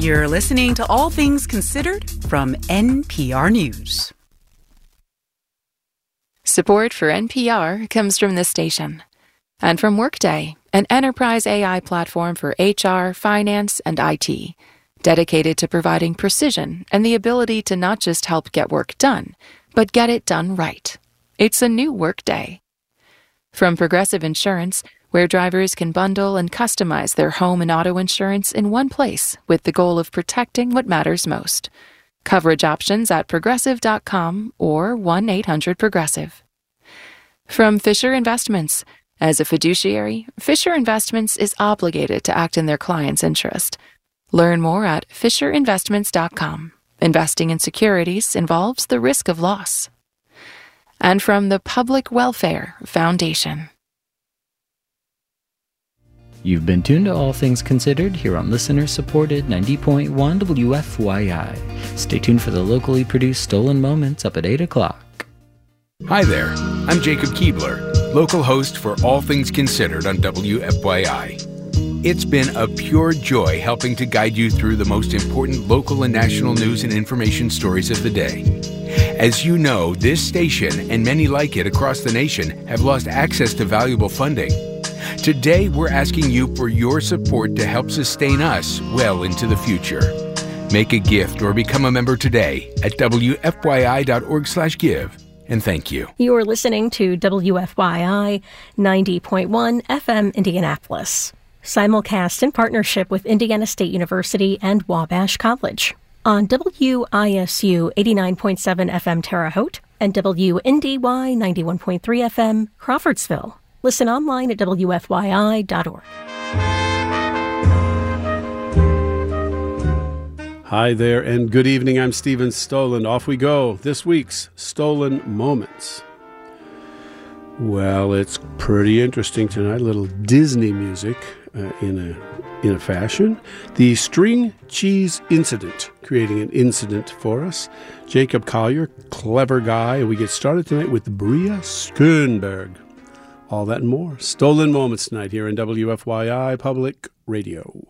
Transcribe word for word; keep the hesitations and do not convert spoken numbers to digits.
You're listening to All Things Considered from N P R News. Support for N P R comes from this station and from Workday, an enterprise A I platform for H R, finance, and I T, dedicated to providing precision and the ability to not just help get work done, but get it done right. It's a new Workday. From Progressive Insurance, where drivers can bundle and customize their home and auto insurance in one place with the goal of protecting what matters most. Coverage options at progressive dot com or one eight hundred progressive. From Fisher Investments. As a fiduciary, Fisher Investments is obligated to act in their client's interest. Learn more at fisher investments dot com. Investing in securities involves the risk of loss. And from the Public Welfare Foundation. You've been tuned to All Things Considered here on listener-supported ninety point one W F Y I. Stay tuned for the locally produced Stolen Moments up at eight o'clock. Hi there, I'm Jacob Keebler, local host for All Things Considered on W F Y I. It's been a pure joy helping to guide you through the most important local and national news and information stories of the day. As you know, this station and many like it across the nation have lost access to valuable funding. Today, we're asking you for your support to help sustain us well into the future. Make a gift or become a member today at W F Y I dot org slash give, and thank you. You're listening to W F Y I ninety point one F M Indianapolis, simulcast in partnership with Indiana State University and Wabash College on W I S U eighty-nine point seven F M Terre Haute and W N D Y ninety-one point three F M Crawfordsville. Listen online at W F Y I dot org. Hi there and good evening. I'm Stephen Stolen. Off we go. This week's Stolen Moments. Well, it's pretty interesting tonight. A little Disney music uh, in a in a fashion. The String Cheese Incident, creating an incident for us. Jacob Collier, clever guy. We get started tonight with Bria Schoenberg. All that and more. Stolen Moments tonight here in W F Y I Public Radio.